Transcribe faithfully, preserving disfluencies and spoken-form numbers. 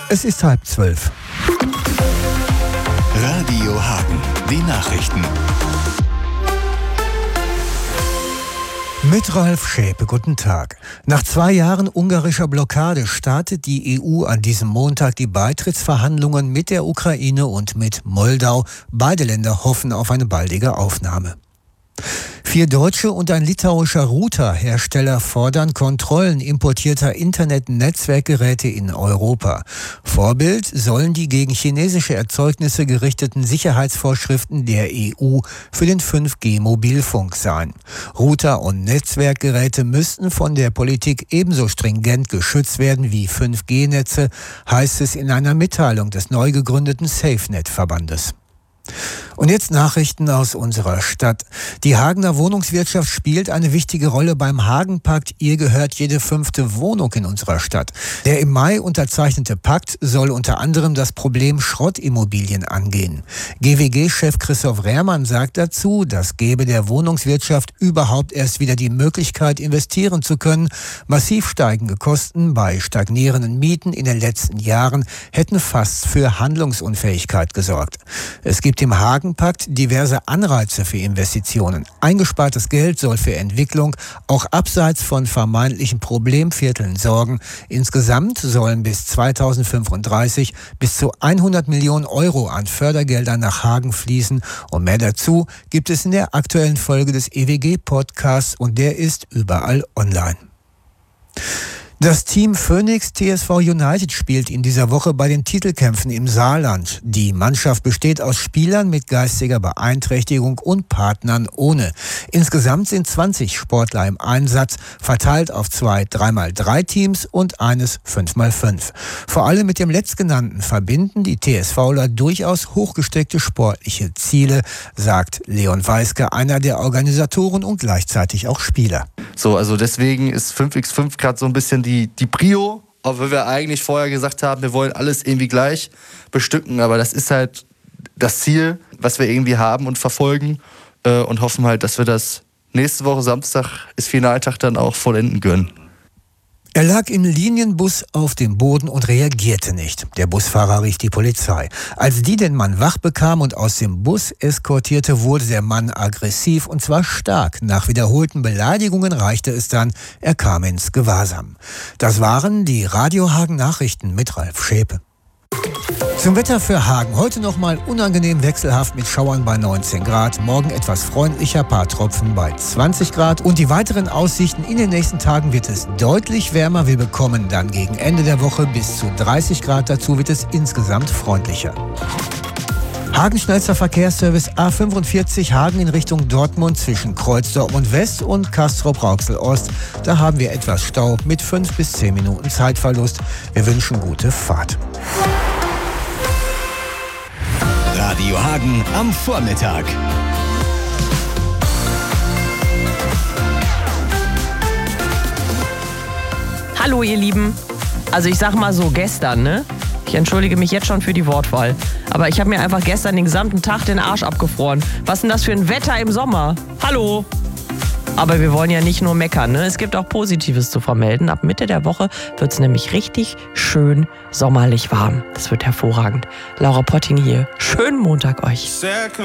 Es ist halb zwölf. Radio Hagen, die Nachrichten. Mit Ralf Schäpe, guten Tag. Nach zwei Jahren ungarischer Blockade startet die E U an diesem Montag die Beitrittsverhandlungen mit der Ukraine und mit Moldau. Beide Länder hoffen auf eine baldige Aufnahme. Vier deutsche und ein litauischer Routerhersteller fordern Kontrollen importierter Internet-Netzwerkgeräte in Europa. Vorbild sollen die gegen chinesische Erzeugnisse gerichteten Sicherheitsvorschriften der E U für den fünf G Mobilfunk sein. Router und Netzwerkgeräte müssten von der Politik ebenso stringent geschützt werden wie fünf G Netze, heißt es in einer Mitteilung des neu gegründeten SafeNet-Verbandes. Und jetzt Nachrichten aus unserer Stadt. Die Hagener Wohnungswirtschaft spielt eine wichtige Rolle beim Hagenpakt. Ihr gehört jede fünfte Wohnung in unserer Stadt. Der im Mai unterzeichnete Pakt soll unter anderem das Problem Schrottimmobilien angehen. G W G-Chef Christoph Rehrmann sagt dazu, das gebe der Wohnungswirtschaft überhaupt erst wieder die Möglichkeit, investieren zu können. Massiv steigende Kosten bei stagnierenden Mieten in den letzten Jahren hätten fast für Handlungsunfähigkeit gesorgt. Es gibt im Hagenpakt diverse Anreize für Investitionen. Eingespartes Geld soll für Entwicklung auch abseits von vermeintlichen Problemvierteln sorgen. Insgesamt sollen bis zweitausendfünfunddreißig bis zu hundert Millionen Euro an Fördergeldern nach Hagen fließen. Und mehr dazu gibt es in der aktuellen Folge des E W G-Podcasts und der ist überall online. Das Team Phoenix T S V United spielt in dieser Woche bei den Titelkämpfen im Saarland. Die Mannschaft besteht aus Spielern mit geistiger Beeinträchtigung und Partnern ohne. Insgesamt sind zwanzig Sportler im Einsatz, verteilt auf zwei drei mal drei Teams und eines fünf mal fünf. Vor allem mit dem letztgenannten verbinden die TSVler durchaus hochgesteckte sportliche Ziele, sagt Leon Weiske, einer der Organisatoren und gleichzeitig auch Spieler. So, also deswegen ist fünf gegen fünf gerade so ein bisschen die, die Prio, obwohl wir eigentlich vorher gesagt haben, wir wollen alles irgendwie gleich bestücken, aber das ist halt das Ziel, was wir irgendwie haben und verfolgen äh, und hoffen halt, dass wir das nächste Woche Samstag ist Finaltag dann auch vollenden können. Er lag im Linienbus auf dem Boden und reagierte nicht. Der Busfahrer rief die Polizei. Als die den Mann wach bekam und aus dem Bus eskortierte, wurde der Mann aggressiv und zwar stark. Nach wiederholten Beleidigungen reichte es dann, er kam ins Gewahrsam. Das waren die Radio Hagen Nachrichten mit Ralf Schäpe. Zum Wetter für Hagen. Heute noch mal unangenehm wechselhaft mit Schauern bei neunzehn Grad. Morgen etwas freundlicher, paar Tropfen bei zwanzig Grad. Und die weiteren Aussichten: in den nächsten Tagen wird es deutlich wärmer. Wir bekommen dann gegen Ende der Woche bis zu dreißig Grad. Dazu wird es insgesamt freundlicher. Hagen schnellster Verkehrsservice A fünfundvierzig Hagen in Richtung Dortmund zwischen Kreuz Dortmund West und Castrop-Rauxel Ost. Da haben wir etwas Stau mit fünf bis zehn Minuten Zeitverlust. Wir wünschen gute Fahrt. Radio Hagen am Vormittag. Hallo ihr Lieben. Also ich sag mal so, gestern, ne? Ich entschuldige mich jetzt schon für die Wortwahl. Aber ich habe mir einfach gestern den gesamten Tag den Arsch abgefroren. Was ist denn das für ein Wetter im Sommer? Hallo? Aber wir wollen ja nicht nur meckern, ne? Es gibt auch Positives zu vermelden. Ab Mitte der Woche wird es nämlich richtig schön sommerlich warm. Das wird hervorragend. Laura Potting hier. Schönen Montag euch.